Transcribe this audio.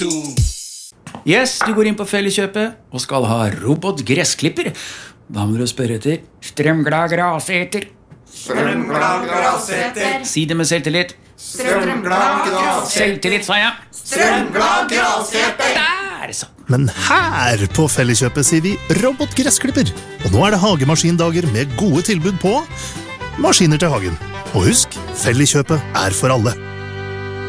Yes, du går inn på Felleskjøpet og skal ha robotgressklipper. Da må du spørre etter strømglad graseter. Strømglad graseter. Si det med selvtillit. Strømglad graseter. Selvtillit, sa jeg. Strømglad graseter. Der, så. Men her på Felleskjøpet sier vi robotgressklipper. Og nå det hagemaskindager med gode tilbud på maskiner til hagen. Og husk, Felleskjøpet for alle.